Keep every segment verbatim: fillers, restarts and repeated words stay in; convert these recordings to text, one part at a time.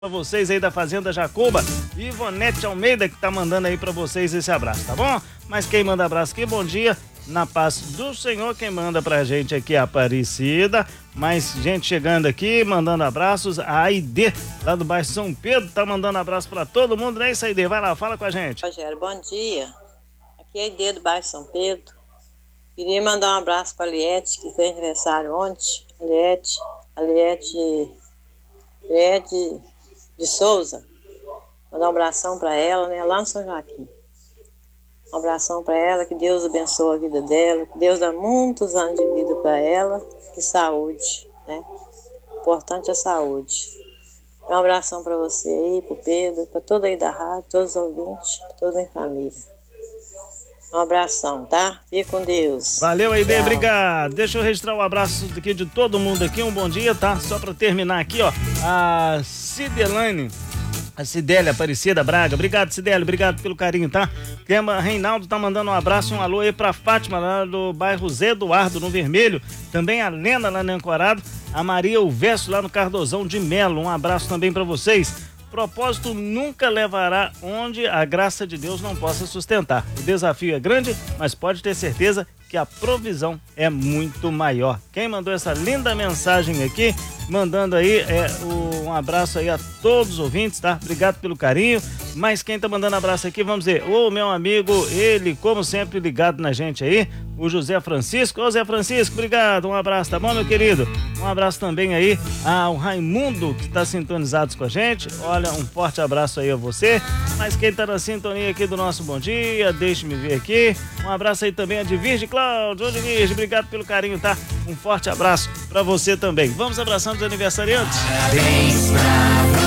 Pra vocês aí da Fazenda Jacuba, Ivonete Almeida que tá mandando aí pra vocês esse abraço, tá bom? Mas quem manda abraço aqui, bom dia, na paz do Senhor, quem manda pra gente aqui é a Aparecida, mais gente chegando aqui, mandando abraços, a Aide, lá do bairro São Pedro, tá mandando abraço pra todo mundo, né, isso, Aide? Vai lá, fala com a gente. Rogério, bom dia, aqui é a Aide do bairro São Pedro, queria mandar um abraço pra Liette, que fez aniversário ontem, Liette, a Liette, Liette de Souza, mandar um abração para ela, né, lá no São Joaquim. Um abração para ela, que Deus abençoe a vida dela, que Deus dá muitos anos de vida para ela, e saúde, né? O importante é a saúde. Um abração para você aí, para o Pedro, para toda aí da rádio, todos os ouvintes, toda a família. Um abração, tá? Fique com Deus. Valeu, Aide, obrigado. Deixa eu registrar um abraço aqui de todo mundo aqui, um bom dia, tá? Só pra terminar aqui, ó, a Cidelane, a Cidélia Aparecida Braga. Obrigado, Cidélia, obrigado pelo carinho, tá? Quema Reinaldo tá mandando um abraço, um alô aí pra Fátima, lá do bairro Zé Eduardo, no Vermelho. Também a Lena, lá no Ancorado. A Maria Uverso, lá no Cardozão de Melo. Um abraço também pra vocês. Propósito nunca levará onde a graça de Deus não possa sustentar. O desafio é grande, mas pode ter certeza que a provisão é muito maior. Quem mandou essa linda mensagem aqui, mandando aí é, o, um abraço aí a todos os ouvintes, tá? Obrigado pelo carinho. Mas quem tá mandando abraço aqui, vamos ver, o meu amigo, ele, como sempre, ligado na gente aí, o José Francisco. Ô Zé Francisco, obrigado, um abraço, tá bom, meu querido? Um abraço também aí ao Raimundo, que está sintonizado com a gente. Olha, um forte abraço aí a você. Mas quem tá na sintonia aqui do nosso bom dia, deixe-me ver aqui. Um abraço aí também a Divirge Cláudio. Ô Divirge, obrigado pelo carinho, tá? Um forte abraço pra você também. Vamos abraçando os aniversariantes? Parabéns pra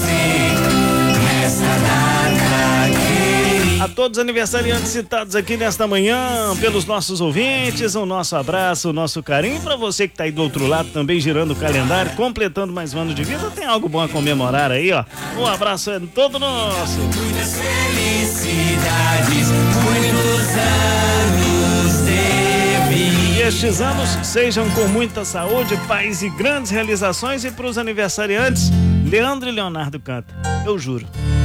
você nessa data querida. A todos os aniversariantes citados aqui nesta manhã, pelos nossos ouvintes, o nosso abraço, o nosso carinho. Para você que tá aí do outro lado também girando o calendário, completando mais um ano de vida, tem algo bom a comemorar aí, ó. Um abraço é todo nosso. Muitas felicidades, muitos anos de vida. E estes anos sejam com muita saúde, paz e grandes realizações. E para os aniversariantes, Leandro e Leonardo canta, eu juro.